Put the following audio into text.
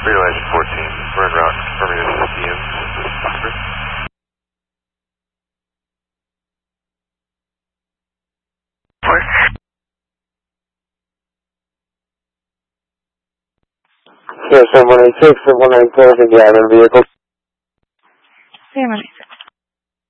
Freedom Engine 14, burn route confirming to PM. Yes, 186, 194 is in the island vehicle. Sí, vale.